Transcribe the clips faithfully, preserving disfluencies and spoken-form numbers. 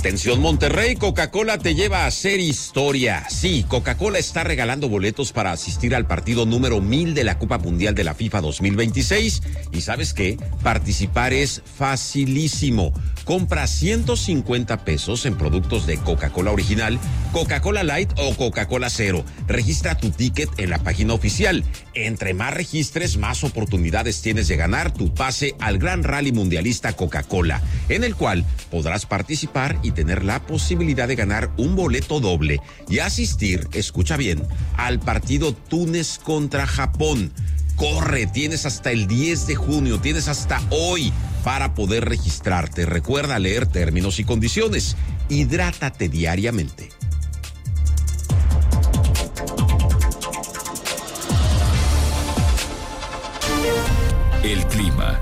Atención Monterrey, Coca-Cola te lleva a hacer historia. Sí, Coca-Cola está regalando boletos para asistir al partido número mil de la Copa Mundial de la FIFA dos mil veintiséis. Y ¿sabes qué? Participar es facilísimo. Compra ciento cincuenta pesos en productos de Coca-Cola original, Coca-Cola Light o Coca-Cola Cero. Registra tu ticket en la página oficial. Entre más registres, más oportunidades tienes de ganar tu pase al Gran Rally Mundialista Coca-Cola, en el cual podrás participar y tener la posibilidad de ganar un boleto doble y asistir, escucha bien, al partido Túnez contra Japón. Corre, tienes hasta el diez de junio, tienes hasta hoy para poder registrarte. Recuerda leer términos y condiciones. Hidrátate diariamente. El clima.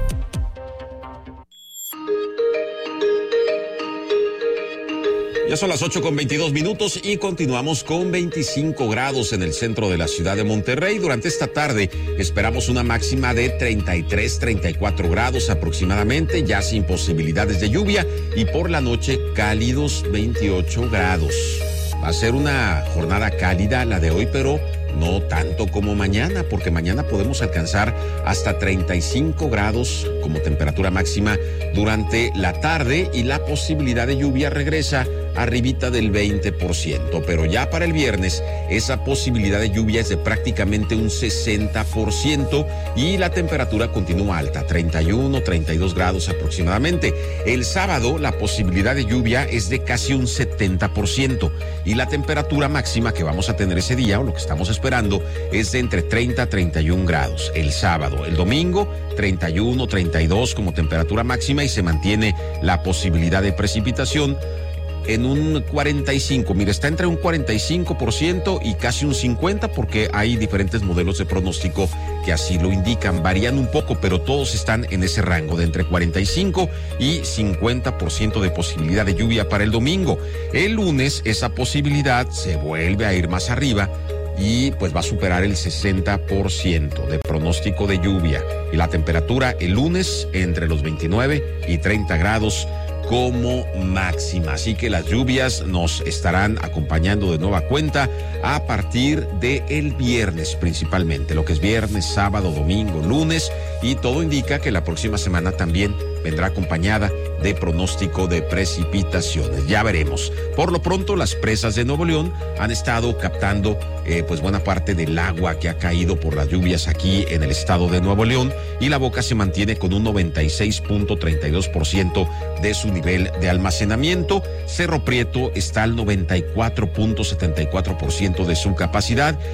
Ya son las ocho con veintidós minutos y continuamos con veinticinco grados en el centro de la ciudad de Monterrey. Durante esta tarde esperamos una máxima de treinta y tres, treinta y cuatro grados aproximadamente, ya sin posibilidades de lluvia, y por la noche cálidos veintiocho grados. Va a ser una jornada cálida la de hoy, pero no tanto como mañana, porque mañana podemos alcanzar hasta treinta y cinco grados como temperatura máxima durante la tarde y la posibilidad de lluvia regresa arribita del veinte por ciento, pero ya para el viernes esa posibilidad de lluvia es de prácticamente un sesenta por ciento y la temperatura continúa alta, treinta y uno, treinta y dos grados aproximadamente. El sábado la posibilidad de lluvia es de casi un setenta por ciento y la temperatura máxima que vamos a tener ese día, o lo que estamos esperando, es de entre treinta a treinta y un grados el sábado. El domingo treinta y uno, treinta y dos como temperatura máxima y se mantiene la posibilidad de precipitación en un cuarenta y cinco, mira, está entre un cuarenta y cinco por ciento y casi un cincuenta por ciento, porque hay diferentes modelos de pronóstico que así lo indican, varían un poco, pero todos están en ese rango de entre cuarenta y cinco y cincuenta por ciento de posibilidad de lluvia para el domingo. El lunes esa posibilidad se vuelve a ir más arriba y pues va a superar el sesenta por ciento de pronóstico de lluvia, y la temperatura el lunes entre los veintinueve y treinta grados como máxima. Así que las lluvias nos estarán acompañando de nueva cuenta a partir de el viernes, principalmente lo que es viernes, sábado, domingo, lunes, y todo indica que la próxima semana también vendrá acompañada de pronóstico de precipitaciones. Ya veremos. Por lo pronto, las presas de Nuevo León han estado captando eh, pues buena parte del agua que ha caído por las lluvias aquí en el estado de Nuevo León, y la boca se mantiene con un noventa y seis punto treinta y dos por ciento de su nivel de almacenamiento. Cerro Prieto está al noventa y cuatro punto setenta y cuatro por ciento de su capacidad.